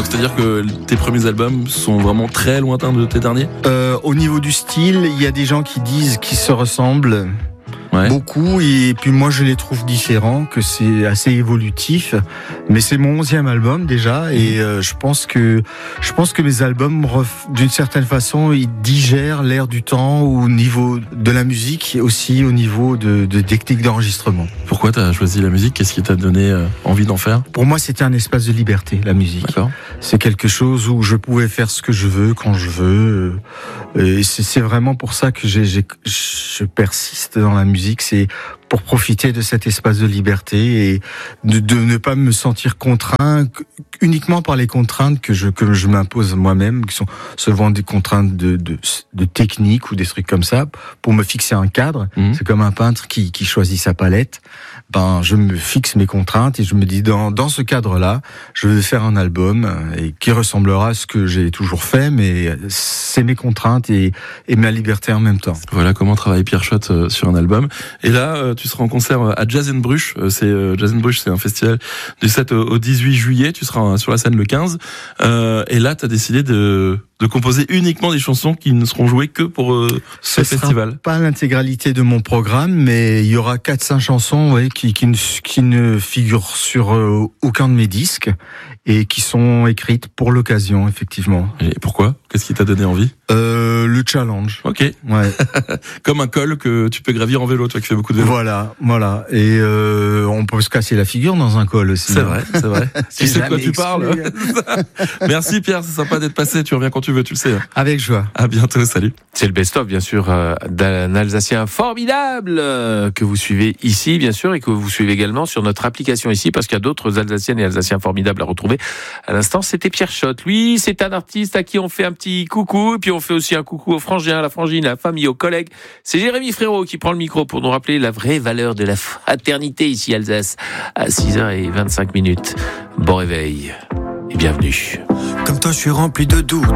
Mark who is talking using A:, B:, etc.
A: c'est-à-dire que tes premiers albums sont vraiment très lointains de tes derniers ?
B: Au niveau du style, il y a des gens qui disent qu'ils se ressemblent.
A: Ouais.
B: Beaucoup, et puis moi je les trouve différents, que c'est assez évolutif, mais c'est mon 11e album déjà, et je pense que mes albums d'une certaine façon ils digèrent l'air du temps au niveau de la musique et aussi au niveau de technique d'enregistrement.
A: Pourquoi t'as choisi la musique ? Qu'est-ce qui t'a donné envie d'en faire ?
B: Pour moi c'était un espace de liberté, la musique.
A: D'accord.
B: C'est quelque chose où je pouvais faire ce que je veux quand je veux, et c'est vraiment pour ça que je persiste dans la musique. C'est pour profiter de cet espace de liberté et de ne pas me sentir contraint uniquement par les contraintes que je m'impose moi-même, qui sont souvent des contraintes de technique ou des trucs comme ça, pour me fixer un cadre. C'est comme un peintre qui choisit sa palette. Je me fixe mes contraintes et je me dis dans ce cadre-là, je vais faire un album et qui ressemblera à ce que j'ai toujours fait, mais c'est mes contraintes et ma liberté en même temps.
A: Voilà comment travaille Pierre Schott sur un album. Et là, tu seras en concert à Jazz & Bruges. Jazz & Bruges, c'est un festival du 7 au 18 juillet. Tu seras sur la scène le 15. Et là, tu as décidé de composer uniquement des chansons qui ne seront jouées que pour ce festival.
B: Sera pas l'intégralité de mon programme, mais il y aura 4-5 chansons qui ne figurent sur aucun de mes disques et qui sont écrites pour l'occasion, effectivement.
A: Et pourquoi ? Qu'est-ce qui t'a donné envie ?
B: Le challenge.
A: Ok.
B: Ouais.
A: Comme un col que tu peux gravir en vélo, toi qui fais beaucoup de vélo.
B: Voilà. Et on peut se casser la figure dans un col aussi.
A: C'est vrai. Tu sais de quoi tu parles. Merci Pierre, c'est sympa d'être passé. Tu reviens quand tu veux, tu le sais.
B: Avec joie.
A: À bientôt, salut.
C: C'est le best-of, bien sûr, d'un Alsacien formidable que vous suivez ici, bien sûr, et que vous suivez également sur notre application ici, parce qu'il y a d'autres Alsaciennes et Alsaciens formidables à retrouver. À l'instant, c'était Pierre Schott. Lui, c'est un artiste à qui on fait un petit coucou, et puis on fait aussi un coucou aux frangins, à la frangine, à la famille, aux collègues. C'est Jérémy Frérot qui prend le micro pour nous rappeler la vraie valeur de la fraternité ici, Alsace, à 6h25. Bon réveil et bienvenue.
D: Comme toi, je suis rempli de doutes.